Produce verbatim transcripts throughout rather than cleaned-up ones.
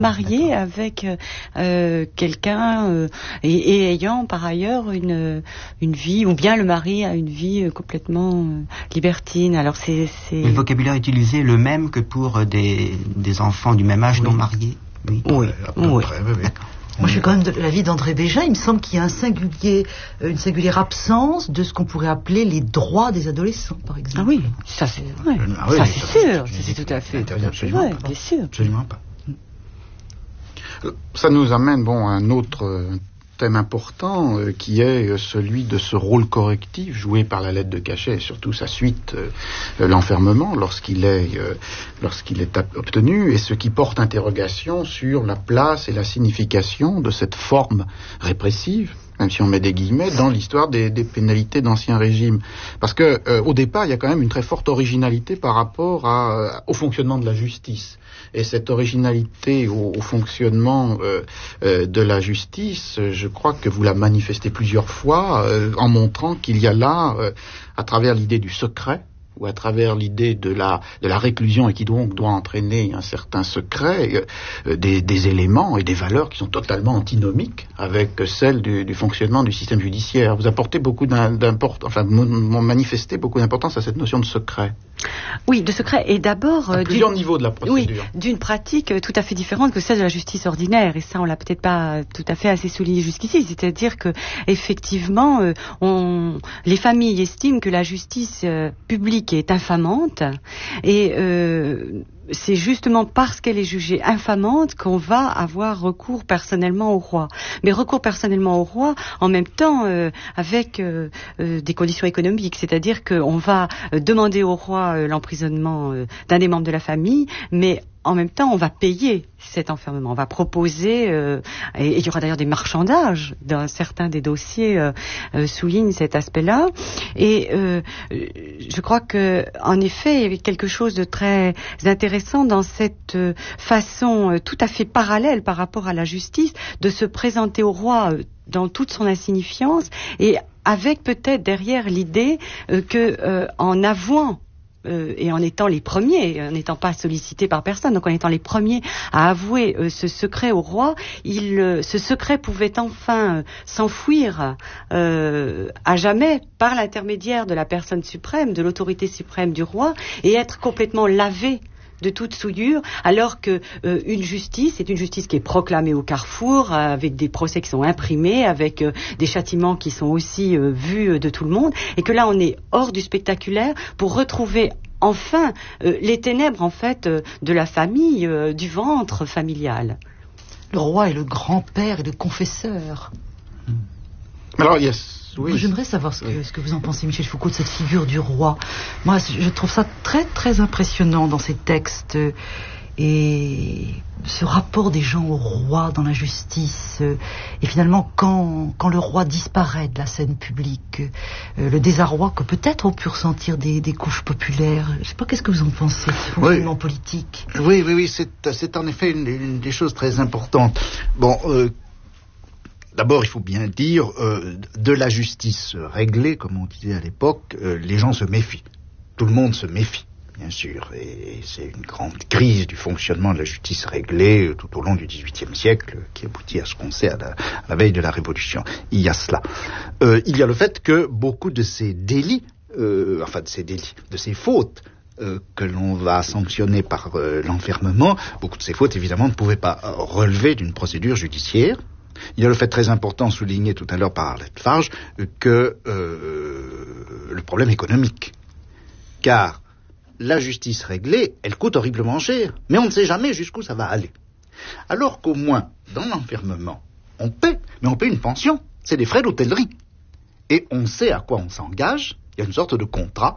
marié D'accord. avec euh, quelqu'un euh, et, et ayant par ailleurs une une vie, ou bien le mari a une vie euh, complètement euh, libertine. Alors c'est c'est Et le vocabulaire utilisé est le même que pour des des enfants du même âge Oui. non mariés. Oui. oui, À peu oui. près, oui, oui. Moi, je suis quand même de l'avis d'André Bégin. Il me semble qu'il y a un singulier, une singulière absence de ce qu'on pourrait appeler les droits des adolescents, par exemple. Ah oui, ça c'est vrai. Ah oui, ça oui, c'est ça, sûr, c'est- ça, c'est tout à fait, c'est tout à fait absolument vrai, pas. bien sûr. Absolument pas. Ça nous amène bon, à un autre euh, thème important euh, qui est euh, celui de ce rôle correctif joué par la lettre de cachet et surtout sa suite, euh, l'enfermement, lorsqu'il est, euh, lorsqu'il est obtenu, et ce qui porte interrogation sur la place et la signification de cette forme répressive, même si on met des guillemets, dans l'histoire des, des pénalités d'Ancien Régime. Parce que euh, au départ, il y a quand même une très forte originalité par rapport à, au fonctionnement de la justice. Et cette originalité au, au fonctionnement euh, euh, de la justice, je crois que vous la manifestez plusieurs fois euh, en montrant qu'il y a là, euh, à travers l'idée du secret, ou à travers l'idée de la de la réclusion, et qui donc doit entraîner un certain secret, euh, des, des éléments et des valeurs qui sont totalement antinomiques avec celles du, du fonctionnement du système judiciaire. Vous apportez beaucoup d'importance, enfin, m'ont manifesté beaucoup d'importance à cette notion de secret. Oui, de secret, et d'abord À euh, plusieurs d'une- niveaux de la oui, procédure. d'une pratique euh, tout à fait différente que celle de la justice ordinaire, et ça on l'a peut-être pas tout à fait assez souligné jusqu'ici, c'est-à-dire que effectivement euh, on, les familles estiment que la justice euh, publique est infamante, et euh, c'est justement parce qu'elle est jugée infamante qu'on va avoir recours personnellement au roi. Mais recours personnellement au roi, en même temps, euh, avec euh, euh, des conditions économiques, c'est-à-dire qu'on va euh, demander au roi euh, l'emprisonnement euh, d'un des membres de la famille, mais en même temps, on va payer cet enfermement. On va proposer, euh, et, et il y aura d'ailleurs des marchandages dans certains des dossiers euh, euh, soulignent cet aspect-là. Et euh, je crois que, en effet, il y avait quelque chose de très intéressant dans cette euh, façon euh, tout à fait parallèle par rapport à la justice de se présenter au roi euh, dans toute son insignifiance, et avec peut-être derrière l'idée euh, que euh, en avouant Euh, et en étant les premiers, en n'étant pas sollicités par personne, donc en étant les premiers à avouer euh, ce secret au roi, il, euh, ce secret pouvait enfin euh, s'enfuir euh, à jamais par l'intermédiaire de la personne suprême, de l'autorité suprême du roi, et être complètement lavé de toute souillure, alors que euh, une justice, c'est une justice qui est proclamée au carrefour, euh, avec des procès qui sont imprimés, avec euh, des châtiments qui sont aussi euh, vus euh, de tout le monde, et que là on est hors du spectaculaire pour retrouver enfin euh, les ténèbres en fait euh, de la famille, euh, du ventre familial. Le roi est le grand-père et le confesseur. Alors, yes, oui. Moi, j'aimerais savoir ce que, Oui. ce que vous en pensez, Michel Foucault, de cette figure du roi. Moi, je trouve ça très, très impressionnant dans ces textes. euh, Et ce rapport des gens au roi dans la justice. euh, Et finalement, quand, quand le roi disparaît de la scène publique, euh, le désarroi que peut-être ont pu ressentir des, des couches populaires. Je ne sais pas, qu'est-ce que vous en pensez, ce fonctionnement politique? Oui, oui, oui, c'est, c'est en effet une, une des choses très importantes. Bon, euh, d'abord, il faut bien dire, euh, de la justice réglée, comme on disait à l'époque, euh, les gens se méfient. Tout le monde se méfie, bien sûr. Et c'est une grande crise du fonctionnement de la justice réglée euh, tout au long du dix-huitième siècle, euh, qui aboutit à ce qu'on sait à la, à la veille de la Révolution. Il y a cela. Euh, il y a le fait que beaucoup de ces délits, euh, enfin de ces délits, de ces fautes, Euh, que l'on va sanctionner par euh, l'enfermement, beaucoup de ces fautes, évidemment, ne pouvaient pas euh, relever d'une procédure judiciaire. Il y a le fait très important, souligné tout à l'heure par Arlette Farge, euh, que euh, le problème économique. Car la justice réglée, elle coûte horriblement cher, mais on ne sait jamais jusqu'où ça va aller. Alors qu'au moins, dans l'enfermement, on paie, mais on paie une pension, c'est des frais d'hôtellerie. Et on sait à quoi on s'engage, il y a une sorte de contrat.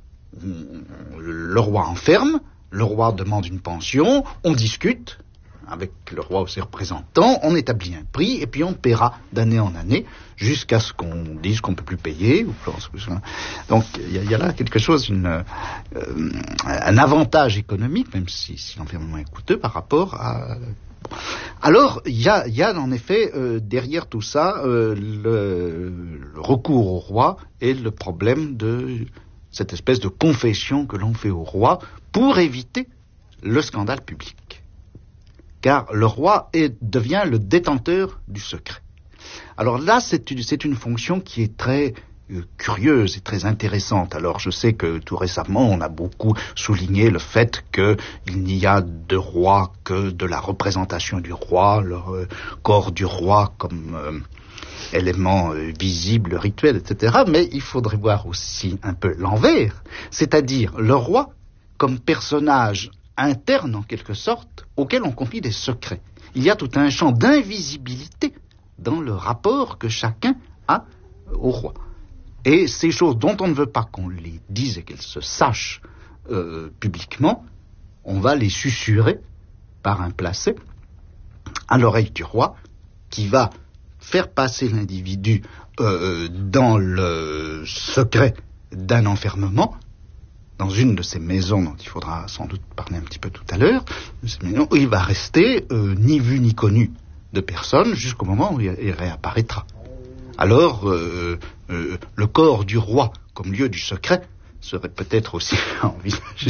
Le roi enferme, le roi demande une pension, on discute avec le roi ou ses représentants, on établit un prix, et puis on paiera d'année en année, jusqu'à ce qu'on dise qu'on ne peut plus payer. Ou... Donc il y, y a là quelque chose, une, euh, un avantage économique, même si, si l'enfermement est coûteux par rapport à... Alors, il y a, y a en effet, euh, derrière tout ça, euh, le, le recours au roi et le problème de... cette espèce de confession que l'on fait au roi pour éviter le scandale public. car le roi est, devient le détenteur du secret. Alors là, c'est une, c'est une fonction qui est très euh, curieuse et très intéressante. Alors je sais que tout récemment, on a beaucoup souligné le fait qu'il n'y a de roi que de la représentation du roi, le euh, corps du roi comme euh, élément euh, visible, rituel, et cetera. Mais il faudrait voir aussi un peu l'envers, c'est-à-dire le roi comme personnage interne en quelque sorte, auquel on confie des secrets. Il y a tout un champ d'invisibilité dans le rapport que chacun a au roi. Et ces choses dont on ne veut pas qu'on les dise et qu'elles se sachent euh, publiquement, on va les susurrer par un placet à l'oreille du roi, qui va faire passer l'individu euh, dans le secret d'un enfermement, dans une de ces maisons dont il faudra sans doute parler un petit peu tout à l'heure, où il va rester euh, ni vu ni connu de personne jusqu'au moment où il, il réapparaîtra. Alors, euh, euh, le corps du roi comme lieu du secret serait peut-être aussi envisagé.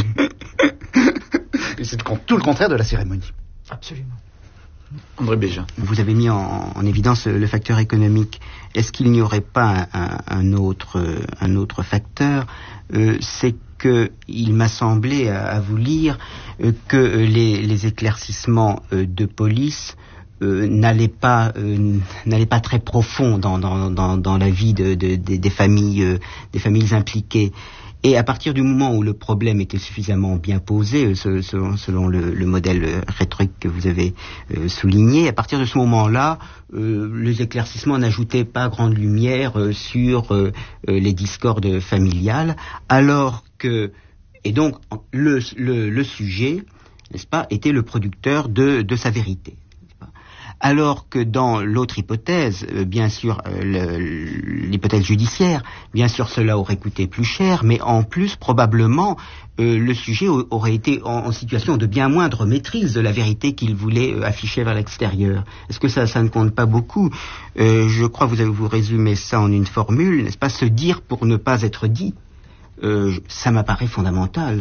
Et c'est tout le contraire de la cérémonie. Absolument. André Bégin. Vous avez mis en, en évidence le facteur économique. Est-ce qu'il n'y aurait pas un, un, un, autre, un autre facteur euh, C'est que il m'a semblé, à, à vous lire, euh, que les, les éclaircissements euh, de police euh, n'allaient pas, euh, n'allaient pas très profond dans, dans, dans, dans la vie de, de, de, des familles, euh, des familles impliquées. Et à partir du moment où le problème était suffisamment bien posé, selon, selon le, le modèle rhétorique que vous avez euh, souligné, à partir de ce moment-là, euh, les éclaircissements n'ajoutaient pas grande lumière euh, sur euh, les discordes familiales, alors que, et donc le, le, le sujet, n'est-ce pas, était le producteur de, de sa vérité. Alors que dans l'autre hypothèse, euh, bien sûr, euh, le, l'hypothèse judiciaire, bien sûr cela aurait coûté plus cher, mais en plus probablement euh, le sujet a, aurait été en, en situation de bien moindre maîtrise de la vérité qu'il voulait euh, afficher vers l'extérieur. Est-ce que ça, ça ne compte pas beaucoup? euh, Je crois que vous avez vous résumé ça en une formule, n'est-ce pas? Se dire pour ne pas être dit, euh, ça m'apparaît fondamental.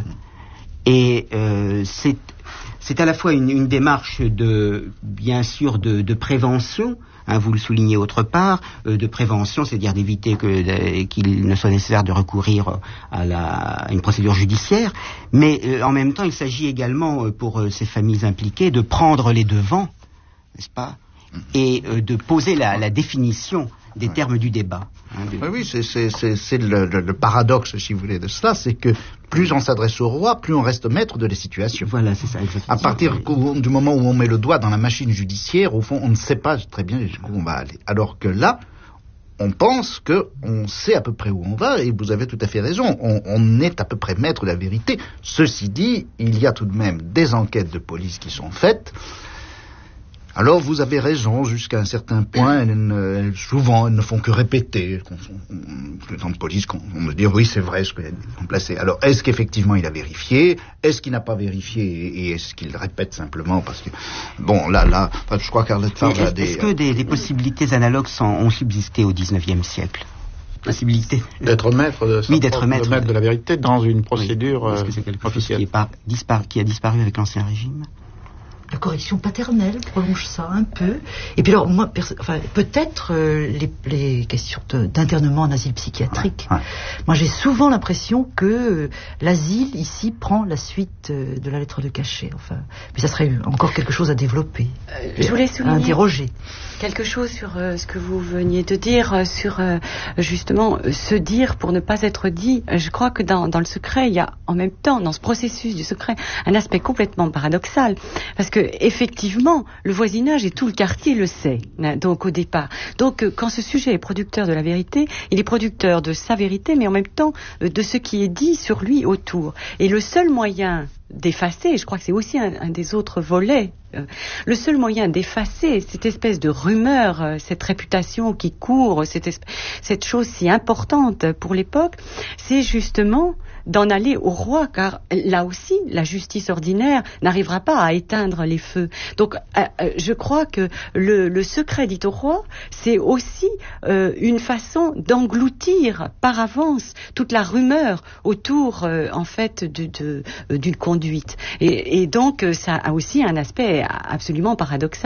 Et euh, c'est C'est à la fois une, une démarche de, bien sûr, de, de prévention, hein, vous le soulignez autre part, euh, de prévention, c'est-à-dire d'éviter que, de, qu'il ne soit nécessaire de recourir à, la, à une procédure judiciaire, mais euh, en même temps, il s'agit également, euh, pour euh, ces familles impliquées, de prendre les devants, n'est-ce pas, et euh, de poser la, la définition des ouais. termes du débat. Hein, de... Oui, oui, c'est, c'est, c'est, c'est le, le, le paradoxe, si vous voulez, de cela, c'est que plus on s'adresse au roi, plus on reste maître de les situations. Voilà, c'est ça, exactement. À partir oui. du moment où on met le doigt dans la machine judiciaire, au fond, on ne sait pas très bien jusqu'où on va aller. Alors que là, on pense qu'on sait à peu près où on va, et vous avez tout à fait raison, on, on est à peu près maître de la vérité. Ceci dit, il y a tout de même des enquêtes de police qui sont faites. Alors vous avez raison, jusqu'à un certain point, elles ne, souvent elles ne font que répéter. Les gens de police, on me dit oui c'est vrai ce qu'elles ont placé. Alors est-ce qu'effectivement il a vérifié? Est-ce qu'il n'a pas vérifié? Et est-ce qu'il répète simplement? Parce que, bon là, là, enfin, je crois qu'Arlette Farge a des... Est-ce que des, des possibilités analogues sont, ont subsisté au dix-neuvième siècle? Possibilité d'être maître de, oui, d'être maître, maître de la vérité dans une procédure oui. Est-ce que c'est quelque officielle chose qui, est pas, dispar- qui a disparu avec l'Ancien Régime? La correction paternelle prolonge ça un peu. Et puis alors, moi, perso- enfin, peut-être euh, les, les questions de, d'internement en asile psychiatrique. Ouais, ouais. Moi, j'ai souvent l'impression que euh, l'asile, ici, prend la suite euh, de la lettre de cachet. Enfin, mais ça serait encore quelque chose à développer. Euh, je voulais souligner à interroger. quelque chose sur euh, ce que vous veniez de dire, euh, sur euh, justement euh, se dire pour ne pas être dit. Euh, je crois que dans, dans le secret, il y a en même temps, dans ce processus du secret, un aspect complètement paradoxal. Parce que effectivement, le voisinage et tout le quartier le sait, hein, donc au départ. Donc euh, quand ce sujet est producteur de la vérité, il est producteur de sa vérité, mais en même temps euh, de ce qui est dit sur lui autour. Et le seul moyen d'effacer, je crois que c'est aussi un, un des autres volets, euh, le seul moyen d'effacer cette espèce de rumeur, euh, cette réputation qui court, cette, esp- cette chose si importante pour l'époque, c'est justement d'en aller au roi, car là aussi, la justice ordinaire n'arrivera pas à éteindre les feux. Donc, euh, euh, je crois que le, le secret dit au roi, c'est aussi euh, une façon d'engloutir par avance toute la rumeur autour, euh, en fait, de, de, euh, d'une conduite produite. Et, et donc, ça a aussi un aspect absolument paradoxal.